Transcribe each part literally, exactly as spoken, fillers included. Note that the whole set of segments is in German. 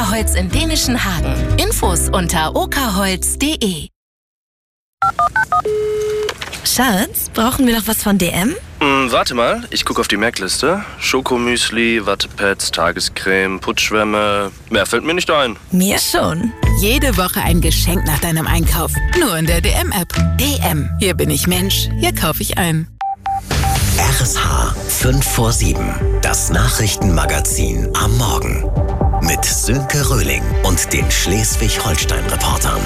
Okerholz in Dänischen Hagen. Infos unter okerholz punkt de. Schatz, brauchen wir noch was von D M? Hm, warte mal, ich gucke auf die Merkliste. Schokomüsli, Wattepads, Tagescreme, Putschwämme. Mehr fällt mir nicht ein. Mir schon. Jede Woche ein Geschenk nach deinem Einkauf. Nur in der D M-App. D M. Hier bin ich Mensch. Hier kaufe ich ein. R S H fünf vor sieben. Das Nachrichtenmagazin am Morgen. Mit Sönke Röhling und den Schleswig-Holstein-Reportern.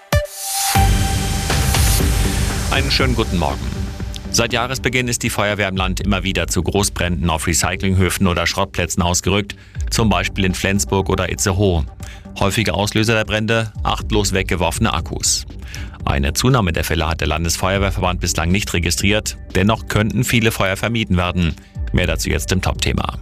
Einen schönen guten Morgen. Seit Jahresbeginn ist die Feuerwehr im Land immer wieder zu Großbränden auf Recyclinghöfen oder Schrottplätzen ausgerückt, zum Beispiel in Flensburg oder Itzehoe. Häufige Auslöser der Brände: achtlos weggeworfene Akkus. Eine Zunahme der Fälle hat der Landesfeuerwehrverband bislang nicht registriert, dennoch könnten viele Feuer vermieden werden. Mehr dazu jetzt im Top-Thema.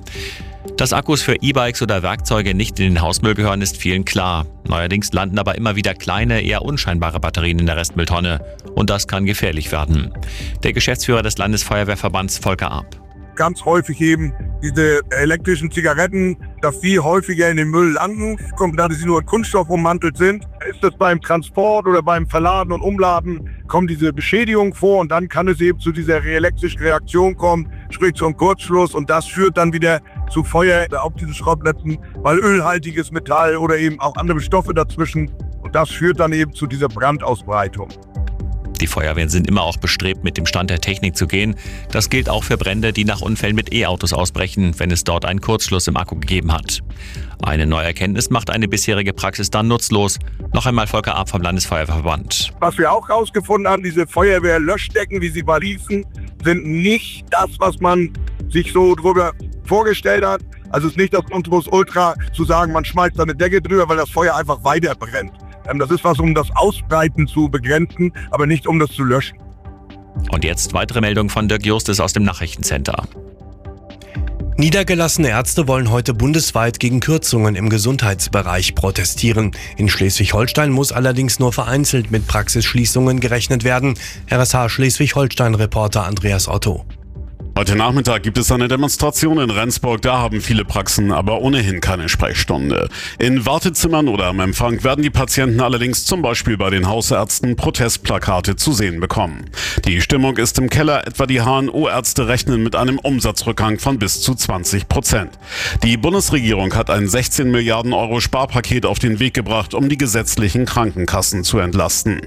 Dass Akkus für E-Bikes oder Werkzeuge nicht in den Hausmüll gehören, ist vielen klar. Neuerdings landen aber immer wieder kleine, eher unscheinbare Batterien in der Restmülltonne. Und das kann gefährlich werden. Der Geschäftsführer des Landesfeuerwehrverbands, Volker Arp. Ganz häufig eben diese elektrischen Zigaretten, da viel häufiger in den Müll landen. Kommt, da sie nur in Kunststoff ummantelt sind. Ist das beim Transport oder beim Verladen und Umladen, kommen diese Beschädigungen vor und dann kann es eben zu dieser elektrischen Reaktion kommen, sprich zum Kurzschluss, und das führt dann wieder zu Feuer auf diesen Schrottplätzen, weil ölhaltiges Metall oder eben auch andere Stoffe dazwischen, und das führt dann eben zu dieser Brandausbreitung. Die Feuerwehren sind immer auch bestrebt, mit dem Stand der Technik zu gehen. Das gilt auch für Brände, die nach Unfällen mit E-Autos ausbrechen, wenn es dort einen Kurzschluss im Akku gegeben hat. Eine neue Erkenntnis macht eine bisherige Praxis dann nutzlos. Noch einmal Volker Arp vom Landesfeuerwehrverband. Was wir auch herausgefunden haben, diese Feuerwehrlöschdecken, wie sie mal hießen, sind nicht das, was man sich so drüber vorgestellt hat. Also es ist nicht das Nonplusultra zu sagen, man schmeißt da eine Decke drüber, weil das Feuer einfach weiter brennt. Das ist was, um das Ausbreiten zu begrenzen, aber nicht um das zu löschen. Und jetzt weitere Meldung von Dirk Justus aus dem Nachrichtencenter. Niedergelassene Ärzte wollen heute bundesweit gegen Kürzungen im Gesundheitsbereich protestieren. In Schleswig-Holstein muss allerdings nur vereinzelt mit Praxisschließungen gerechnet werden. R S H Schleswig-Holstein-Reporter Andreas Otto. Heute Nachmittag gibt es eine Demonstration in Rendsburg. Da haben viele Praxen aber ohnehin keine Sprechstunde. In Wartezimmern oder am Empfang werden die Patienten allerdings zum Beispiel bei den Hausärzten Protestplakate zu sehen bekommen. Die Stimmung ist im Keller. Etwa die H N O-Ärzte rechnen mit einem Umsatzrückgang von bis zu zwanzig Prozent. Die Bundesregierung hat ein sechzehn Milliarden Euro Sparpaket auf den Weg gebracht, um die gesetzlichen Krankenkassen zu entlasten.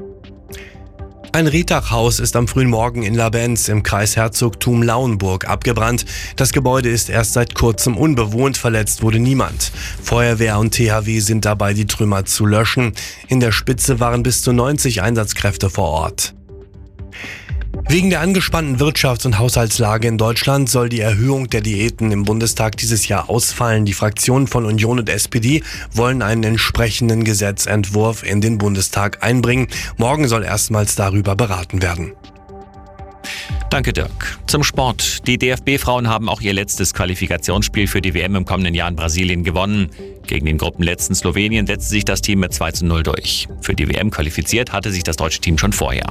Ein Rietachhaus ist am frühen Morgen in Labenz im Kreis Herzogtum Lauenburg abgebrannt. Das Gebäude ist erst seit kurzem unbewohnt, verletzt wurde niemand. Feuerwehr und T H W sind dabei, die Trümmer zu löschen. In der Spitze waren bis zu neunzig Einsatzkräfte vor Ort. Wegen der angespannten Wirtschafts- und Haushaltslage in Deutschland soll die Erhöhung der Diäten im Bundestag dieses Jahr ausfallen. Die Fraktionen von Union und S P D wollen einen entsprechenden Gesetzentwurf in den Bundestag einbringen. Morgen soll erstmals darüber beraten werden. Danke, Dirk. Zum Sport. Die D F B-Frauen haben auch ihr letztes Qualifikationsspiel für die W M im kommenden Jahr in Brasilien gewonnen. Gegen den Gruppenletzten Slowenien setzte sich das Team mit zwei zu null durch. Für die W M qualifiziert hatte sich das deutsche Team schon vorher.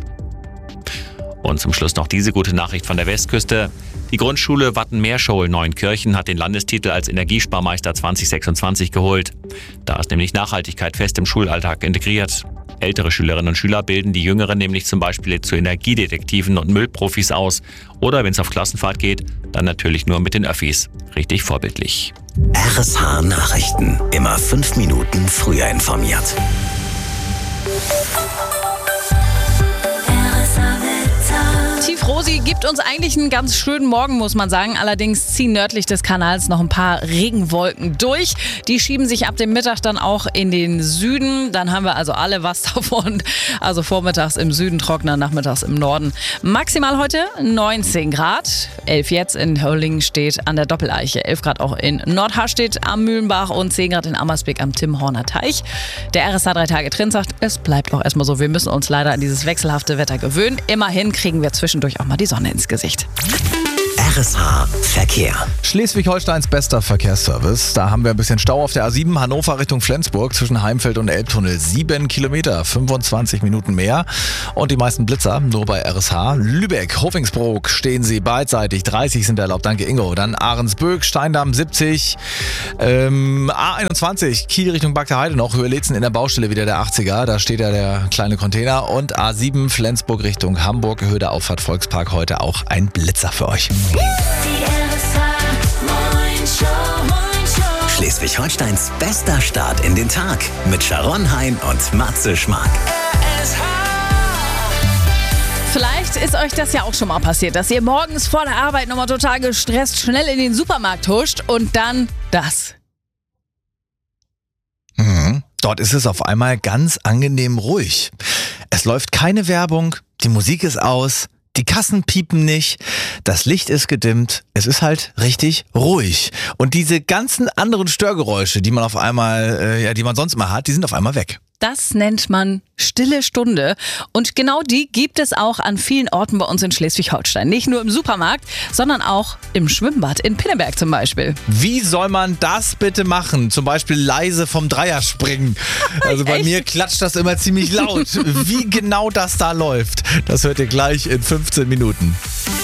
Und zum Schluss noch diese gute Nachricht von der Westküste. Die Grundschule Wattenmeerschol-Neunkirchen hat den Landestitel als Energiesparmeister zwanzig sechsundzwanzig geholt. Da ist nämlich Nachhaltigkeit fest im Schulalltag integriert. Ältere Schülerinnen und Schüler bilden die Jüngeren nämlich zum Beispiel zu Energiedetektiven und Müllprofis aus. Oder wenn es auf Klassenfahrt geht, dann natürlich nur mit den Öffis. Richtig vorbildlich. R S H Nachrichten. Immer fünf Minuten früher informiert. Tiefrosi gibt uns eigentlich einen ganz schönen Morgen, muss man sagen. Allerdings ziehen nördlich des Kanals noch ein paar Regenwolken durch. Die schieben sich ab dem Mittag dann auch in den Süden. Dann haben wir also alle was davon. Also vormittags im Süden trockener, nachmittags im Norden. Maximal heute neunzehn Grad. elf jetzt in Höllingen steht an der Doppeleiche. elf Grad auch in Nordharstedt am Mühlenbach und zehn Grad in Ammersbeek am Timhorner Teich. Der R S H drei Tage Trend sagt, es bleibt auch erstmal so. Wir müssen uns leider an dieses wechselhafte Wetter gewöhnen. Immerhin kriegen wir zwischendurch auch mal die Sonne ins Gesicht. R S H Verkehr. Schleswig-Holsteins bester Verkehrsservice. Da haben wir ein bisschen Stau auf der A sieben Hannover Richtung Flensburg zwischen Heimfeld und Elbtunnel. Sieben Kilometer, fünfundzwanzig Minuten mehr. Und die meisten Blitzer nur bei R S H. Lübeck, Hofingsbrook stehen sie beidseitig. dreißig sind erlaubt, danke Ingo. Dann Ahrensböck, Steindamm siebzig. Ähm, A einundzwanzig, Kiel Richtung Bagdeheide noch. Höhe Letzen in der Baustelle wieder der achtziger. Da steht ja der kleine Container. Und A sieben Flensburg Richtung Hamburg. Höhe der Auffahrt Volkspark heute auch ein Blitzer für euch. Schleswig-Holsteins bester Start in den Tag mit Sharon Hein und Matze Schmark. Vielleicht ist euch das ja auch schon mal passiert, dass ihr morgens vor der Arbeit nochmal total gestresst schnell in den Supermarkt huscht und dann das. Mhm. Dort ist es auf einmal ganz angenehm ruhig. Es läuft keine Werbung, die Musik ist aus, die Kassen piepen nicht, das Licht ist gedimmt, es ist halt richtig ruhig. Und diese ganzen anderen Störgeräusche, die man auf einmal, äh, ja, die man sonst immer hat, die sind auf einmal weg. Das nennt man stille Stunde. Und genau die gibt es auch an vielen Orten bei uns in Schleswig-Holstein. Nicht nur im Supermarkt, sondern auch im Schwimmbad in Pinneberg zum Beispiel. Wie soll man das bitte machen? Zum Beispiel leise vom Dreier springen. Also bei Echt? mir klatscht das immer ziemlich laut. Wie genau das da läuft, das hört ihr gleich in fünfzehn Minuten.